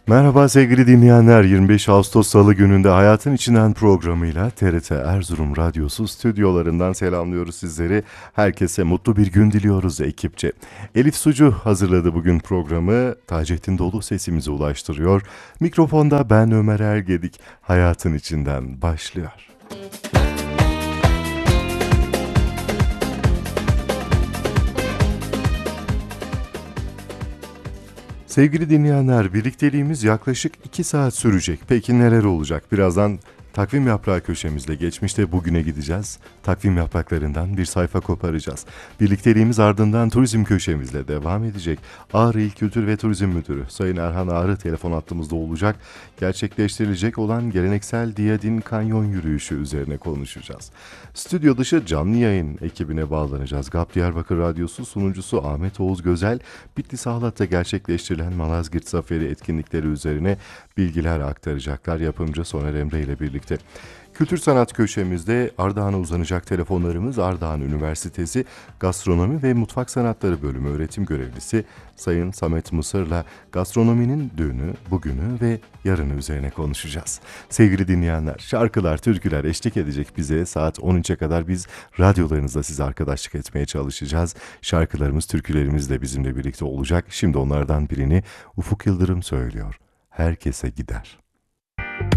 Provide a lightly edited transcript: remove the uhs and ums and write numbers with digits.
Merhaba sevgili dinleyenler, 25 Ağustos Salı gününde Hayatın İçinden programıyla TRT Erzurum Radyosu stüdyolarından selamlıyoruz sizleri. Herkese mutlu bir gün diliyoruz ekipçe. Elif Sucu hazırladı bugün programı, Taceddin Dolu sesimizi ulaştırıyor. Mikrofonda ben Ömer Ergedik, Hayatın İçinden başlıyor. Sevgili dinleyenler, birlikteliğimiz yaklaşık 2 saat sürecek. Peki neler olacak? Birazdan takvim yaprağı köşemizle geçmişte bugüne gideceğiz. Takvim yapraklarından bir sayfa koparacağız. Birlikteliğimiz ardından turizm köşemizle devam edecek. Ağrı İl Kültür ve Turizm Müdürü Sayın Erhan Ağrı telefon hattımızda olacak. Gerçekleştirilecek olan geleneksel Diyadin Kanyon yürüyüşü üzerine konuşacağız. Stüdyo dışı canlı yayın ekibine bağlanacağız. GAP Diyarbakır Radyosu sunucusu Ahmet Oğuz Gözel, Bitlis Ahlat'ta gerçekleştirilen Malazgirt Zaferi etkinlikleri üzerine bilgiler aktaracaklar yapımcı Soner Emre ile birlikte. Kültür sanat köşemizde Ardahan'a uzanacak telefonlarımız. Ardahan Üniversitesi Gastronomi ve Mutfak Sanatları Bölümü öğretim görevlisi Sayın Samet Mısır'la gastronominin dünü, bugünü ve yarını üzerine konuşacağız. Sevgili dinleyenler, şarkılar, türküler eşlik edecek bize. Saat 13'e kadar biz radyolarınızda size arkadaşlık etmeye çalışacağız. Şarkılarımız, türkülerimiz de bizimle birlikte olacak. Şimdi onlardan birini Ufuk Yıldırım söylüyor. Herkese gider.